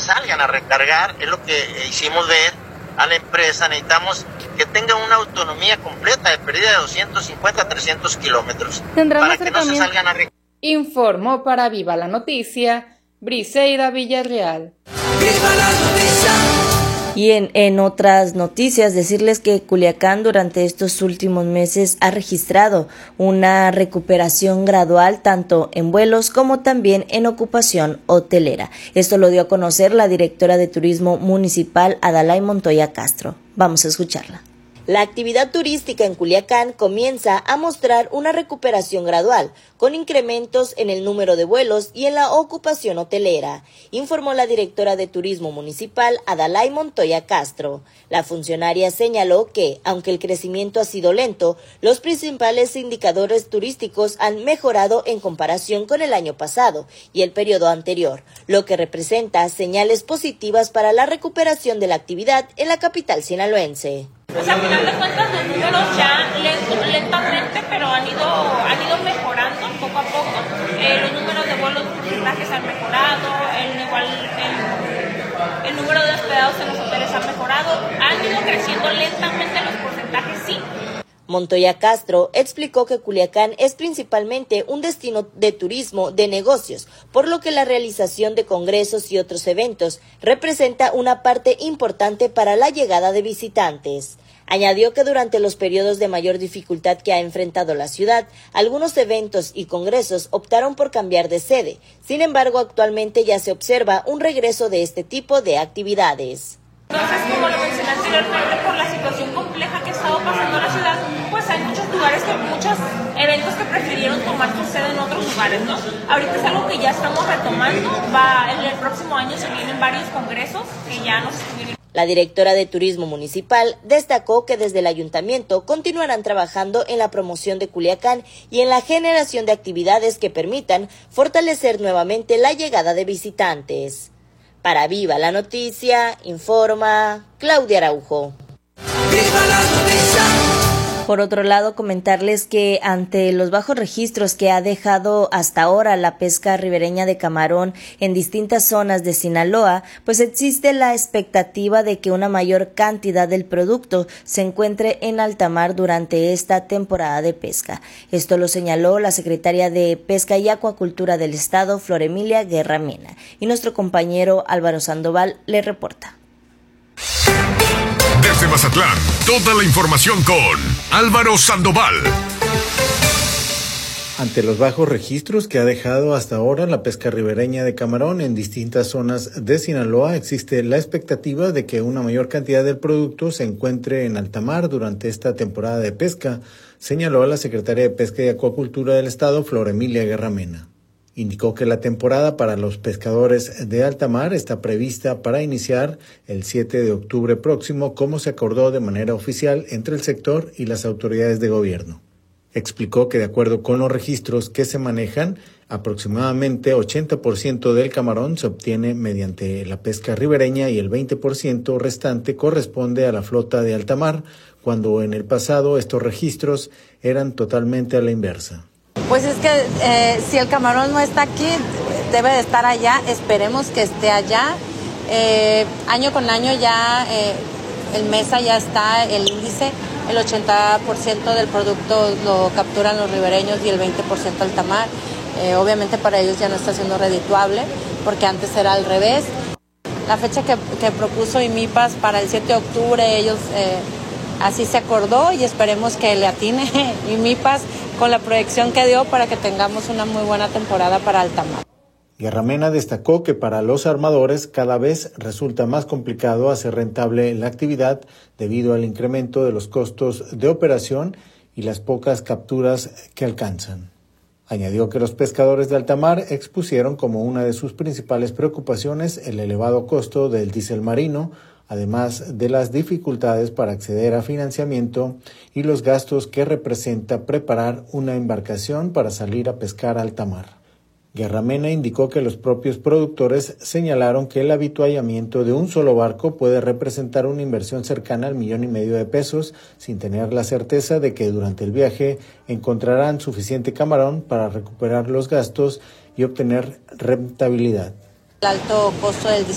salgan a recargar, es lo que hicimos ver a la empresa. Necesitamos que tenga una autonomía completa de pérdida de 250 a 300 kilómetros para que no se salgan a recargar. Informó para Viva la Noticia, Briseida Villarreal. ¡Viva la noticia! Y en otras noticias, decirles que Culiacán durante estos últimos meses ha registrado una recuperación gradual tanto en vuelos como también en ocupación hotelera. Esto lo dio a conocer la directora de Turismo Municipal, Adalay Montoya Castro. Vamos a escucharla. La actividad turística en Culiacán comienza a mostrar una recuperación gradual, con incrementos en el número de vuelos y en la ocupación hotelera, informó la directora de Turismo Municipal, Adalay Montoya Castro. La funcionaria señaló que, aunque el crecimiento ha sido lento, los principales indicadores turísticos han mejorado en comparación con el año pasado y el periodo anterior, lo que representa señales positivas para la recuperación de la actividad en la capital sinaloense. Pues a final de cuentas los números ya lentamente, pero han ido mejorando poco a poco. Los números de vuelos porcentajes han mejorado, el número de hospedados en los hoteles ha mejorado, han ido creciendo lentamente los porcentajes, sí. Montoya Castro explicó que Culiacán es principalmente un destino de turismo de negocios, por lo que la realización de congresos y otros eventos representa una parte importante para la llegada de visitantes. Añadió que durante los periodos de mayor dificultad que ha enfrentado la ciudad, algunos eventos y congresos optaron por cambiar de sede. Sin embargo, actualmente ya se observa un regreso de este tipo de actividades. Entonces, como lo mencioné anteriormente, por la situación compleja que ha estado pasando la ciudad, pues hay muchos eventos que prefirieron tomar su sede en otros lugares, ¿no? Ahorita es algo que ya estamos retomando, en el próximo año se vienen varios congresos que ya nos estuvieron. La directora de Turismo Municipal destacó que desde el ayuntamiento continuarán trabajando en la promoción de Culiacán y en la generación de actividades que permitan fortalecer nuevamente la llegada de visitantes. Para Viva la Noticia, informa Claudia Araujo. ¡Viva la noticia! Por otro lado, comentarles que ante los bajos registros que ha dejado hasta ahora la pesca ribereña de camarón en distintas zonas de Sinaloa, pues existe la expectativa de que una mayor cantidad del producto se encuentre en alta mar durante esta temporada de pesca. Esto lo señaló la secretaria de Pesca y Acuacultura del Estado, Flor Emilia Guerra Mena, y nuestro compañero Álvaro Sandoval le reporta. Desde Mazatlán, toda la información con Álvaro Sandoval. Ante los bajos registros que ha dejado hasta ahora la pesca ribereña de camarón en distintas zonas de Sinaloa, existe la expectativa de que una mayor cantidad del producto se encuentre en alta mar durante esta temporada de pesca, señaló la secretaria de Pesca y Acuacultura del Estado, Flor Emilia Guerra Mena. Indicó que la temporada para los pescadores de alta mar está prevista para iniciar el 7 de octubre próximo, como se acordó de manera oficial entre el sector y las autoridades de gobierno. Explicó que de acuerdo con los registros que se manejan, aproximadamente 80% del camarón se obtiene mediante la pesca ribereña y el 20% restante corresponde a la flota de alta mar, cuando en el pasado estos registros eran totalmente a la inversa. Pues es que si el camarón no está aquí, debe de estar allá, esperemos que esté allá. Año con año ya el MESA ya está, el índice, el 80% del producto lo capturan los ribereños y el 20% alta mar. Obviamente para ellos ya no está siendo redituable, porque antes era al revés. La fecha que propuso IMIPAS para el 7 de octubre, ellos así se acordó y esperemos que le atine IMIPAS con la proyección que dio para que tengamos una muy buena temporada para alta mar. Guerra Mena destacó que para los armadores cada vez resulta más complicado hacer rentable la actividad debido al incremento de los costos de operación y las pocas capturas que alcanzan. Añadió que los pescadores de alta mar expusieron como una de sus principales preocupaciones el elevado costo del diésel marino, además de las dificultades para acceder a financiamiento y los gastos que representa preparar una embarcación para salir a pescar a alta mar. Guerra Mena indicó que los propios productores señalaron que el avituallamiento de un solo barco puede representar una inversión cercana al $1.5 millones de pesos, sin tener la certeza de que durante el viaje encontrarán suficiente camarón para recuperar los gastos y obtener rentabilidad. El alto costo del